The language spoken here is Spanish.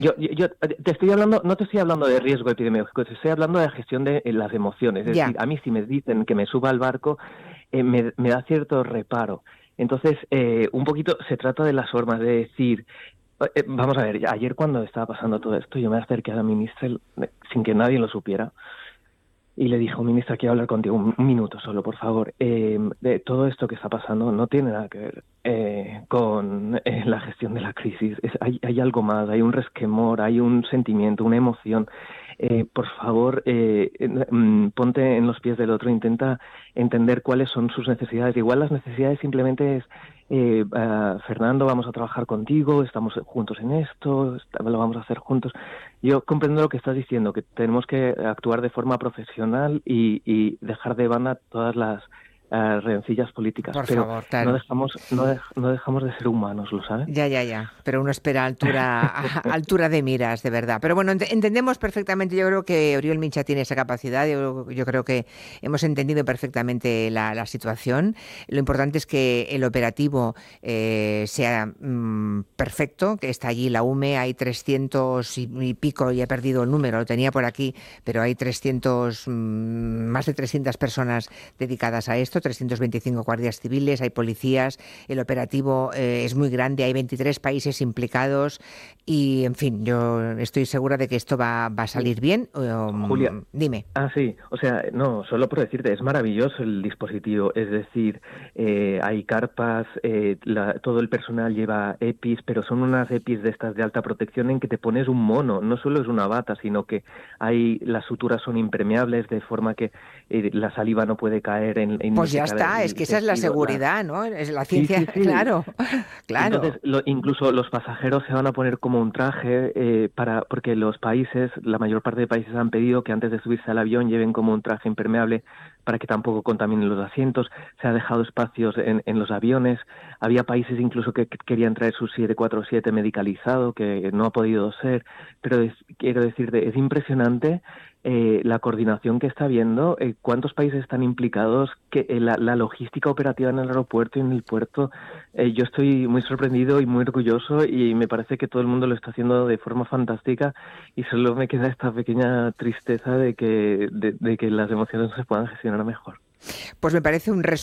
te estoy hablando, no te estoy hablando de riesgo epidemiológico, te estoy hablando de la gestión de las emociones. Es Ya. decir, a mí si me dicen que me suba al barco, me da cierto reparo. Entonces, un poquito se trata de las formas de decir, vamos a ver, ayer cuando estaba pasando todo esto, yo me acerqué a la ministra sin que nadie lo supiera. Y le dijo, ministra, quiero hablar contigo un minuto solo, por favor. De todo esto que está pasando no tiene nada que ver con la gestión de la crisis. Hay algo más, hay un resquemor, hay un sentimiento, una emoción. Por favor, ponte en los pies del otro, intenta entender cuáles son sus necesidades. Igual las necesidades simplemente es, Fernando, vamos a trabajar contigo, estamos juntos en esto, lo vamos a hacer juntos. Yo comprendo lo que estás diciendo, que tenemos que actuar de forma profesional y dejar de banda todas las rencillas políticas, Por pero favor, claro. no dejamos de ser humanos, ¿lo sabes? Ya. Pero uno espera altura, altura de miras, de verdad. Pero bueno, entendemos perfectamente. Yo creo que Oriol Mincha tiene esa capacidad. Yo creo que hemos entendido perfectamente la situación. Lo importante es que el operativo sea perfecto, que está allí la UME. Hay 300 y pico, y he perdido el número, lo tenía por aquí, pero hay 300, más de 300 personas dedicadas a esto, 325 guardias civiles, hay policías. El operativo es muy grande, hay 23 países implicados y, en fin, yo estoy segura de que esto va a salir bien. Julia, Dime. sí, o sea, no, solo por decirte, es maravilloso el dispositivo, es decir, hay carpas, todo el personal lleva EPIs, pero son unas EPIs de estas de alta protección en que te pones un mono, no solo es una bata, sino que las suturas son impermeables, de forma que la saliva no puede caer no Pues se ya cae está, es el que esa es la tejido, seguridad, ¿no? Es la Sí, ciencia, sí, sí. claro, Entonces, claro. incluso los pasajeros se van a poner como un traje porque los países, la mayor parte de países han pedido que antes de subirse al avión lleven como un traje impermeable para que tampoco contaminen los asientos. Se ha dejado espacios en los aviones. Había países incluso que querían traer su 747 medicalizado, que no ha podido ser. Pero quiero decirte, es impresionante la coordinación que está habiendo, cuántos países están implicados, que la logística operativa en el aeropuerto y en el puerto. Yo estoy muy sorprendido y muy orgulloso y me parece que todo el mundo lo está haciendo de forma fantástica y solo me queda esta pequeña tristeza de que las emociones no se puedan gestionar mejor. Pues me parece un